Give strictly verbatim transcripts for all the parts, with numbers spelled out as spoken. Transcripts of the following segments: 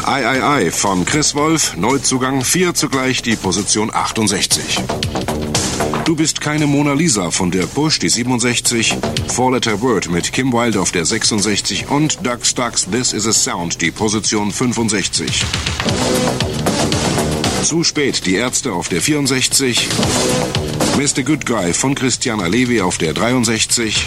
Ei, ei, ei von Chris Wolf, Neuzugang vier, zugleich die Position achtundsechzig. Du bist keine Mona Lisa von Dirk Busch, die siebenundsechzig. Four Letter Word mit Kim Wilde auf der sechsundsechzig und Doug Stucks This Is a Sound, die Position fünfundsechzig. Zu spät, die Ärzte auf der vierundsechzig. Mister Good Guy von Christiana Levi auf der dreiundsechzig.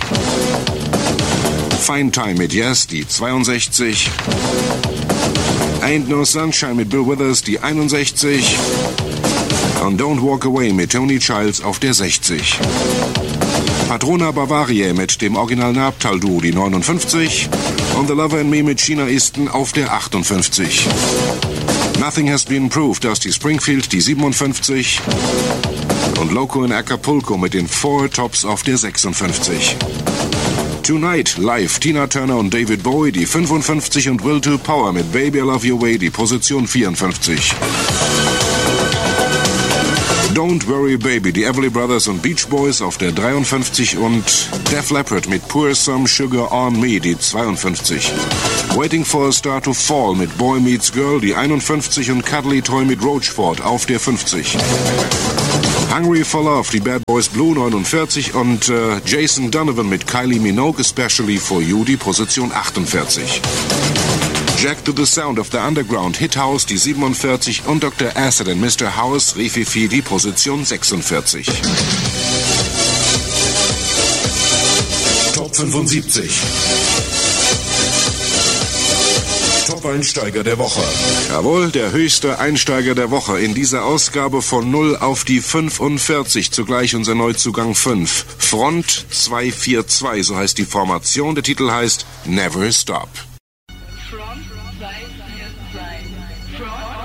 Fine Time mit Yes, die zweiundsechzig. Ain't No Sunshine mit Bill Withers, die einundsechzig. Und Don't Walk Away mit Tony Childs auf der sechzig. Patrona Bavaria mit dem Original Nabtal-Duo, die neunundfünfzig. Und The Lover and Me mit China Easton auf der achtundfünfzig. Nothing Has Been Proved, Dusty Springfield, die siebenundfünfzig. Und Loco in Acapulco mit den Four Tops auf der sechsundfünfzig. Tonight, live, Tina Turner und David Bowie, die fünfundfünfzig und Will to Power mit Baby I Love Your Way, die Position vierundfünfzig. Don't Worry Baby, die Everly Brothers und Beach Boys auf der dreiundfünfzig und Def Leppard mit Pour Some Sugar on Me, die zweiundfünfzig. Waiting for a Star to Fall mit Boy Meets Girl, die einundfünfzig und Cuddly Toy mit Roachford auf der fünfzig. Hungry for Love, die Bad Boys Blue, neunundvierzig und äh, Jason Donovan mit Kylie Minogue, Especially for You, die Position achtundvierzig. Jack to the Sound of the Underground, Hit House, die siebenundvierzig und Doktor Acid and Mister House, Rififi, die Position sechsundvierzig. Top fünfundsiebzig. Top-Einsteiger der Woche. Jawohl, der höchste Einsteiger der Woche in dieser Ausgabe von null auf die fünfundvierzig. Zugleich unser Neuzugang fünf. Front zwei vier zwei, so heißt die Formation. Der Titel heißt Never Stop.